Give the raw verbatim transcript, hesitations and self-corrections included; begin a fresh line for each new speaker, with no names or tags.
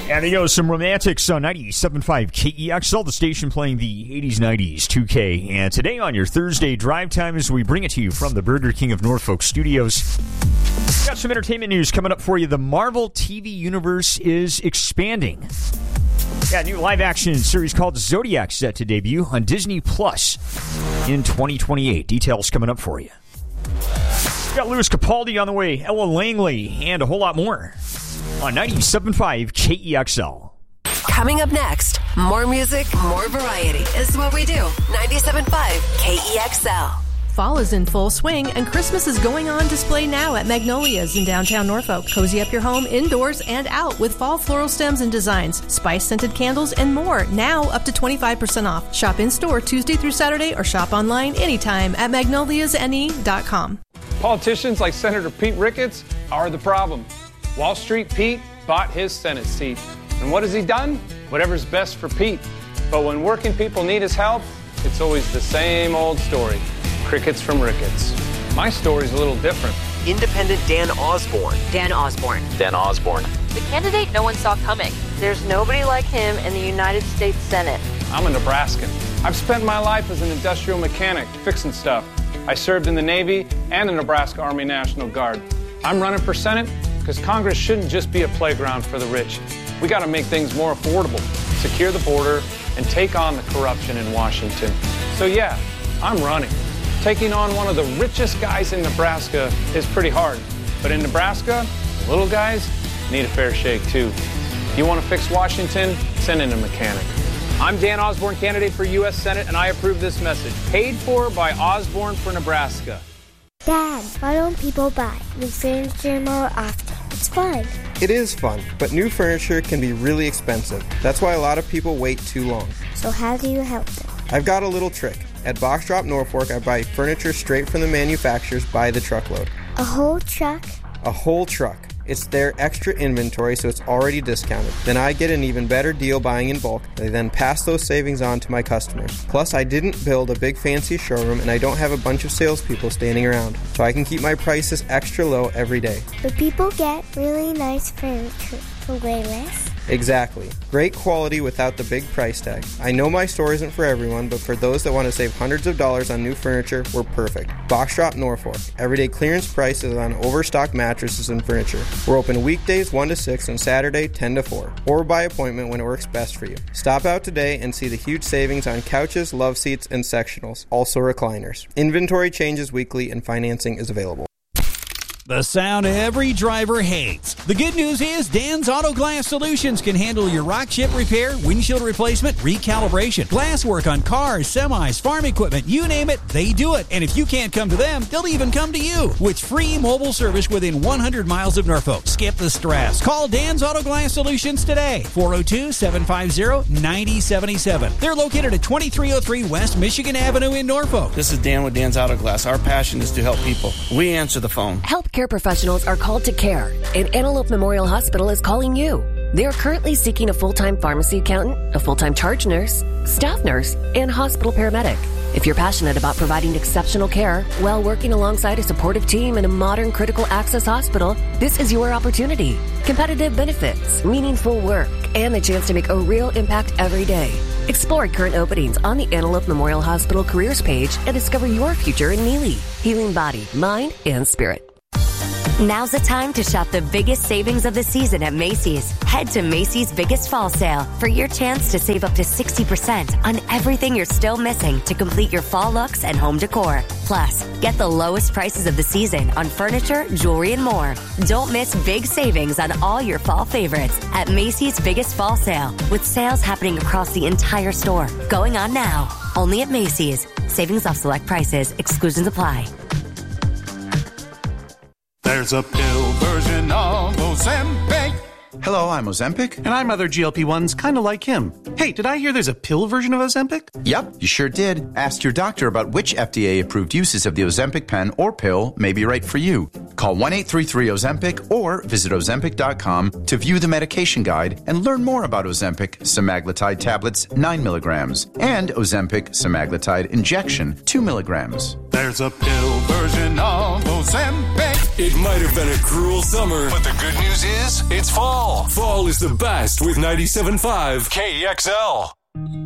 And there goes some Romantics on ninety-seven point five K E X L, the station playing the eighties, nineties, two K. And today on your Thursday drive time, as we bring it to you from the Burger King of Norfolk studios, got some entertainment news coming up for you. The Marvel T V universe is expanding. Yeah, a new live-action series called Zodiac set to debut on Disney Plus in twenty twenty-eight. Details coming up for you. We've got Louis Capaldi on the way, Ella Langley, and a whole lot more on ninety-seven point five K E X L.
Coming up next, more music, more variety is what we do. ninety-seven point five K E X L.
Fall is in full swing, and Christmas is going on display now at Magnolia's in downtown Norfolk. Cozy up your home indoors and out with fall floral stems and designs, spice-scented candles, and more. Now up to twenty-five percent off. Shop in-store Tuesday through Saturday or shop online anytime at magnolias n e dot com.
Politicians like Senator Pete Ricketts are the problem. Wall Street Pete bought his Senate seat. And what has he done? Whatever's best for Pete. But when working people need his help, it's always the same old story. Crickets from Ricketts. My story's a little different.
Independent Dan Osborne.
Dan Osborne.
Dan Osborne.
The candidate no one saw coming.
There's nobody like him in the United States Senate.
I'm a Nebraskan. I've spent my life as an industrial mechanic, fixing stuff. I served in the Navy and the Nebraska Army National Guard. I'm running for Senate because Congress shouldn't just be a playground for the rich. We got to make things more affordable, secure the border, and take on the corruption in Washington. So yeah, I'm running. Taking on one of the richest guys in Nebraska is pretty hard. But in Nebraska, little guys need a fair shake too. You want to fix Washington? Send in a mechanic. I'm Dan Osborne, candidate for U S Senate, and I approve this message. Paid for by Osborne for Nebraska.
Dad, why don't people buy new furniture more often? It's fun.
It is fun, but new furniture can be really expensive. That's why a lot of people wait too long.
So how do you help them?
I've got a little trick. At Box Drop Norfolk, I buy furniture straight from the manufacturers by the truckload.
A whole truck?
A whole truck. It's their extra inventory, so it's already discounted. Then I get an even better deal buying in bulk. They then pass those savings on to my customers. Plus, I didn't build a big fancy showroom, and I don't have a bunch of salespeople standing around, so I can keep my prices extra low every day.
But people get really nice furniture for way less?
Exactly. Great quality without the big price tag. I know my store isn't for everyone, but for those that want to save hundreds of dollars on new furniture, we're perfect. Box Drop Norfolk. Everyday clearance prices on overstocked mattresses and furniture. We're open weekdays one to six and Saturday ten to four. Or by appointment when it works best for you. Stop out today and see the huge savings on couches, love seats, and sectionals. Also recliners. Inventory changes weekly and financing is available.
The sound every driver hates. The good news is Dan's Auto Glass Solutions can handle your rock chip repair, windshield replacement, recalibration, glass work on cars, semis, farm equipment, you name it, they do it. And if you can't come to them, they'll even come to you with free mobile service within one hundred miles of Norfolk. Skip the stress. Call Dan's Auto Glass Solutions today. four oh two, seven five zero, nine oh seven seven. They're located at twenty-three oh three West Michigan Avenue in Norfolk.
This is Dan with Dan's Auto Glass. Our passion is to help people. We answer the phone.
Help Care professionals are called to care, and Antelope Memorial Hospital is calling you. They are currently seeking a full-time pharmacy accountant, a full-time charge nurse, staff nurse, and hospital paramedic. If you're passionate about providing exceptional care while working alongside a supportive team in a modern critical access hospital, this is your opportunity. Competitive benefits, meaningful work, and the chance to make a real impact every day. Explore current openings on the Antelope Memorial Hospital careers page and discover your future in Neely. Healing body, mind, and spirit.
Now's the time to shop the biggest savings of the season at Macy's. Head to Macy's Biggest Fall Sale for your chance to save up to sixty percent on everything you're still missing to complete your fall looks and home decor. Plus, get the lowest prices of the season on furniture, jewelry, and more. Don't miss big savings on all your fall favorites at Macy's Biggest Fall Sale, with sales happening across the entire store. Going on now. Only at Macy's. Savings off select prices. Exclusions apply.
There's a pill version of Ozempic.
Hello, I'm Ozempic.
And I'm other G L P ones kind of like him. Hey, did I hear there's a pill version of Ozempic?
Yep, you sure did. Ask your doctor about which F D A-approved uses of the Ozempic pen or pill may be right for you. Call one eight three three Ozempic or visit Ozempic dot com to view the medication guide and learn more about Ozempic semaglutide tablets nine milligrams and Ozempic semaglutide injection two milligrams.
There's a pill version of Ozempic.
It might have been a cruel summer, but the good news is it's fall. Fall Nashville is the best with ninety-seven point five K E X L.